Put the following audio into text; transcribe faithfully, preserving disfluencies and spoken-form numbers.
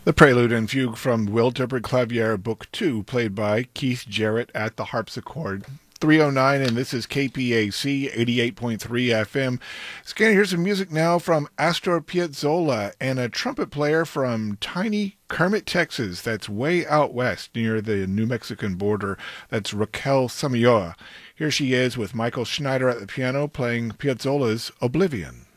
The Prelude and Fugue from Will Tempered Clavier Book two, played by Keith Jarrett at the harpsichord. three oh nine, and this is K P A C eighty-eight point three F M. It's going to hear some music now from Astor Piazzolla and a trumpet player from tiny Kermit, Texas. That's way out west near the New Mexican border. That's Raquel Samayoa. Here she is with Michael Schneider at the piano playing Piazzolla's Oblivion.